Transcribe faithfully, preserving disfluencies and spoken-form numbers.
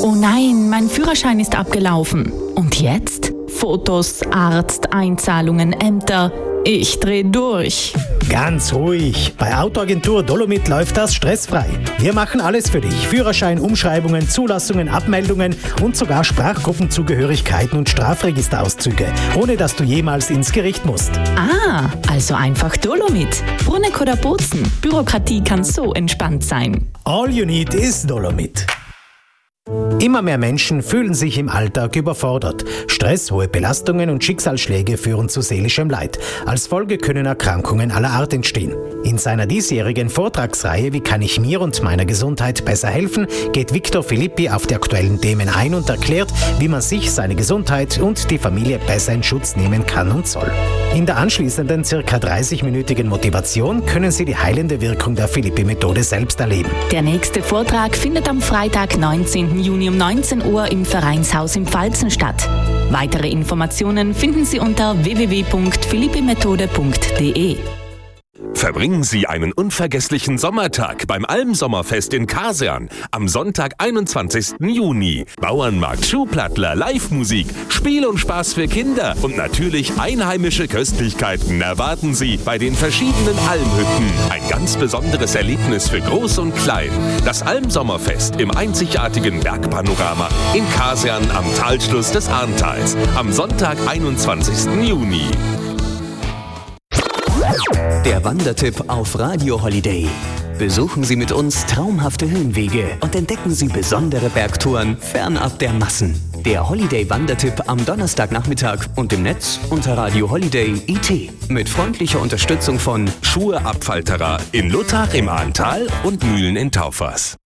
Oh nein, mein Führerschein ist abgelaufen. Und jetzt? Fotos, Arzt, Einzahlungen, Ämter. Ich dreh durch. Ganz ruhig. Bei Autoagentur Dolomit läuft das stressfrei. Wir machen alles für dich. Führerschein, Umschreibungen, Zulassungen, Abmeldungen und sogar Sprachgruppenzugehörigkeiten und Strafregisterauszüge, ohne dass du jemals ins Gericht musst. Ah, also einfach Dolomit. Bruneck oder Bozen. Bürokratie kann so entspannt sein. All you need is Dolomit. Immer mehr Menschen fühlen sich im Alltag überfordert. Stress, hohe Belastungen und Schicksalsschläge führen zu seelischem Leid. Als Folge können Erkrankungen aller Art entstehen. In seiner diesjährigen Vortragsreihe Wie kann ich mir und meiner Gesundheit besser helfen, geht Victor Filippi auf die aktuellen Themen ein und erklärt, wie man sich, seine Gesundheit und die Familie besser in Schutz nehmen kann und soll. In der anschließenden ca. dreißig-minütigen Motivation können Sie die heilende Wirkung der Filippi-Methode selbst erleben. Der nächste Vortrag findet am Freitag, neunzehnten Juni um neunzehn Uhr im Vereinshaus im Pfalzen statt. Weitere Informationen finden Sie unter w w w punkt philippimethode punkt d e. Verbringen Sie einen unvergesslichen Sommertag beim Almsommerfest in Kasern am Sonntag, einundzwanzigsten Juni. Bauernmarkt, Schuhplattler, Live-Musik, Spiel und Spaß für Kinder und natürlich einheimische Köstlichkeiten erwarten Sie bei den verschiedenen Almhütten. Ein ganz besonderes Erlebnis für Groß und Klein. Das Almsommerfest im einzigartigen Bergpanorama in Kasern am Talschluss des Arntals am Sonntag, einundzwanzigsten Juni. Der Wandertipp auf Radio Holiday. Besuchen Sie mit uns traumhafte Höhenwege und entdecken Sie besondere Bergtouren fernab der Massen. Der Holiday-Wandertipp am Donnerstagnachmittag und im Netz unter Radio Holiday punkt I T. Mit freundlicher Unterstützung von Schuhe Abfalterer in Luttach im Ahrntal und Mühlen in Taufers.